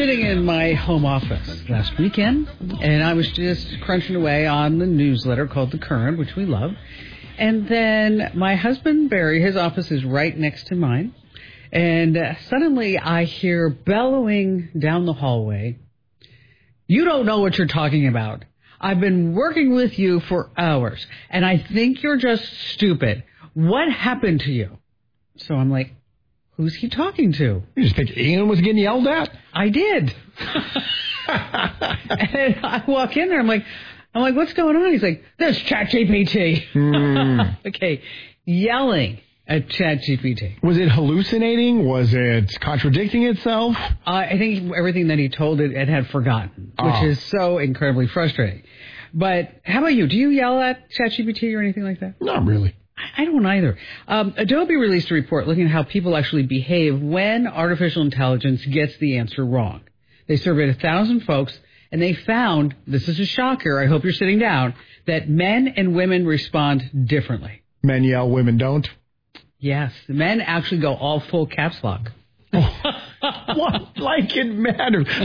sitting in my home office last weekend, and I was just crunching away on the newsletter called The Current, which we love. And then my husband, Barry, his office is right next to mine. And suddenly I hear bellowing down the hallway, "You don't know what you're talking about. I've been working with you for hours, and I think you're just stupid. What happened to you?" So I'm like, who's he talking to? You just think Ian was getting yelled at? I did. And I walk in there, I'm like, what's going on? He's like, "There's ChatGPT." Okay, yelling at ChatGPT. Was it hallucinating? Was it contradicting itself? I think everything that he told it had forgotten, which is so incredibly frustrating. But how about you? Do you yell at ChatGPT or anything like that? Not really. I don't either. Adobe released a report looking at how people actually behave when artificial intelligence gets the answer wrong. They surveyed 1,000 folks, and they found, this is a shocker, I hope you're sitting down, that men and women respond differently. Men yell, women don't? Yes. Men actually go all full caps lock. What? Like it matters.